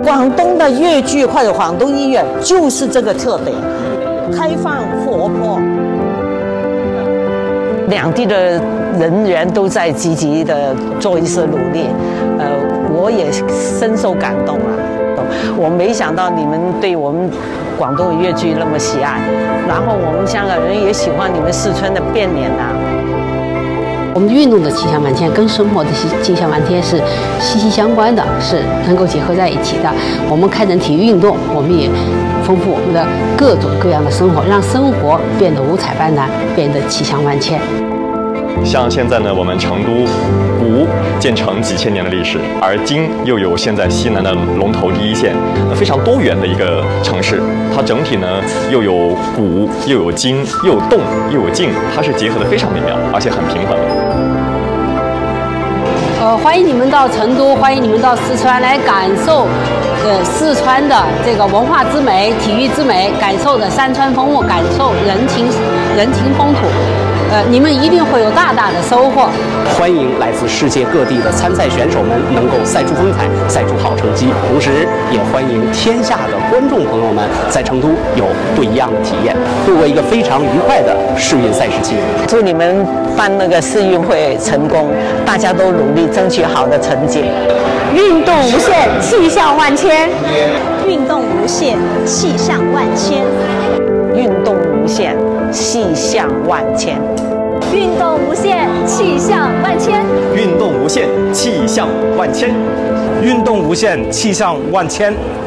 广东的粤剧或者广东音乐就是这个特点，开放活泼。两地的人员都在积极的做一些努力，我也深受感动啊！我没想到你们对我们广东的粤剧那么喜爱，然后我们香港人也喜欢你们四川的变脸啊。 我们运动的气象万千跟生活的气象万千是息息相关的，是能够结合在一起的。我们开展体育运动，我们也丰富我们的各种各样的生活，让生活变得五彩斑斓，变得气象万千。 像现在呢，我们成都古建成几千年的历史，而今又有现在西南的龙头第一线，非常多元的一个城市。它整体呢又有古又有今，又有动又有静，它是结合的非常美妙，而且很平衡。 欢迎你们到成都，欢迎你们到四川来感受，四川的这个文化之美、体育之美，感受的山川风物，感受人情风土。你们一定会有大大的收获。 欢迎来自世界各地的参赛选手们能够赛出风采，赛出好成绩，同时也欢迎天下的观众朋友们在成都有不一样的体验，度过一个非常愉快的世运赛事期。 祝你们办那个世运会成功，大家都努力争取好的成绩。 运动无限，气象万千。 运动无限，气象万千。 运动无限，气象万千。 运动无限，气象万千。 运动无限，气象万千。 运动无限，气象万千。